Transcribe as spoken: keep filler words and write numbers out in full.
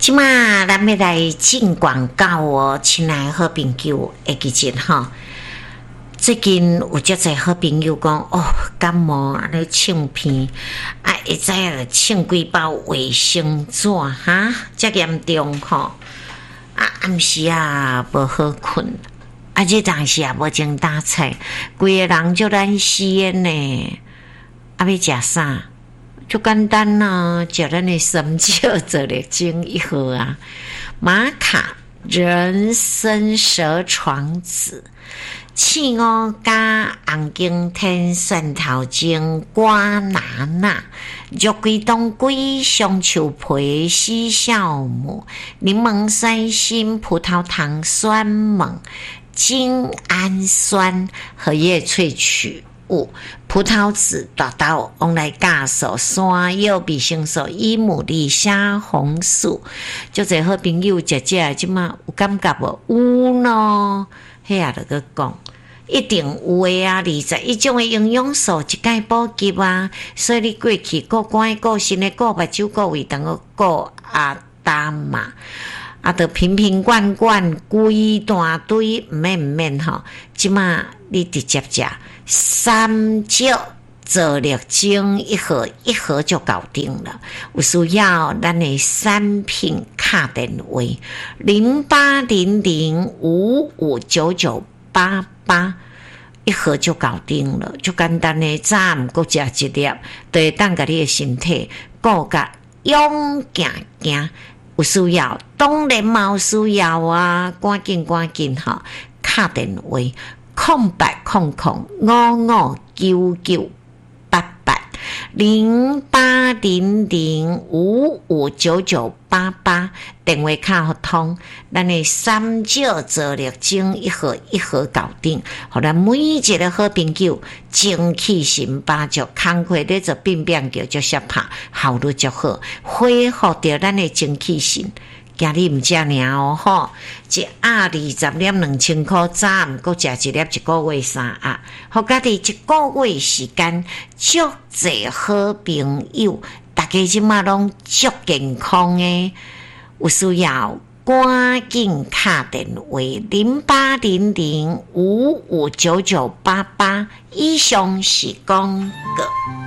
即马咱要来进广告哦，亲爱的好朋友，会记真吼。最近有足侪好朋友讲哦，感冒安尼唱片，啊，会知影唱几包卫生纸哈，遮严重吼。啊，暗时啊无好困，啊，这当时也无精打采，规个人就懒死呢。啊，要食啥？就简单啦，食咱的参椒做力精一盒啊，玛卡人参蛇床子。青乌加红景天蒜头精瓜拿纳肉桂冬桂香树皮西酵母柠檬酸锌葡萄糖酸锰精氨酸荷叶萃取物葡萄籽大豆往来酵素山药维生素伊牡蛎虾红素，就这好朋友食食即马有感觉无？有咯。迄也著个讲，一定有诶啊！二十一种诶营养素一概补给啊，所以你过去顾肝、顾心诶、顾目睭、顾胃肠、顾阿达嘛，啊，著瓶瓶罐罐规大堆，毋免毋免吼，即马你直接食三椒做力精一盒，一盒就搞定了。有需要咱的产品卡电话零八零零五五九九八八，一盒就搞定了，就简单的早毋过食一粒，就会当甲你的身体顾甲勇行行。有需要，当然嘛有需要啊，赶紧赶紧吼，卡电话空八空空五五九九。八八零八零零五五九九八八电话卡互通，咱的三椒做力精一盒一盒搞定，互咱每一个好朋友精气神八足，工课咧做变变叫足适拍，效率足好，恢复着咱的精气神。今日毋食尔哦吼，一盒二十粒两千块，早毋过食一粒一个月三盒，互家己一个月时间，足侪好朋友，大家即马拢足健康诶，有需要赶紧打电话零八零零五五九九八八，以上是广告。